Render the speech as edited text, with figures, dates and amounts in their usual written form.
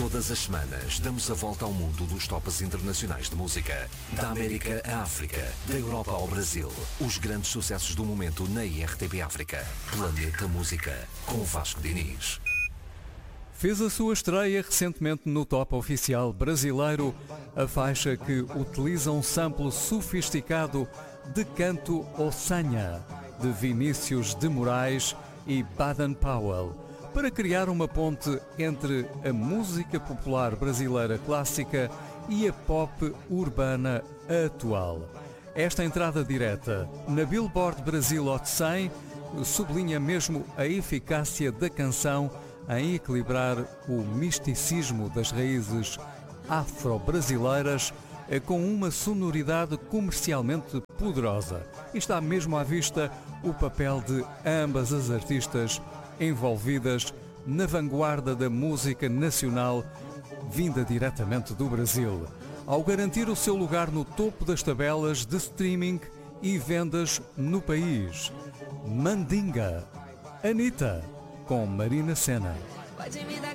Todas as semanas damos a volta ao mundo dos tops internacionais de música. Da América à África, da Europa ao Brasil. Os grandes sucessos do momento na IRTP África. Planeta Música, com Vasco Diniz. Fez a sua estreia recentemente no top oficial brasileiro, a faixa que utiliza um sample sofisticado de canto Ossanha, de Vinícius de Moraes e Baden Powell, para criar uma ponte entre a música popular brasileira clássica e a pop urbana atual. Esta entrada direta na Billboard Brasil Hot 100 sublinha mesmo a eficácia da canção em equilibrar o misticismo das raízes afro-brasileiras com uma sonoridade comercialmente poderosa. E está mesmo à vista o papel de ambas as artistas envolvidas na vanguarda da música nacional vinda diretamente do Brasil, ao garantir o seu lugar no topo das tabelas de streaming e vendas no país. Mandinga, Anitta, com Marina Sena.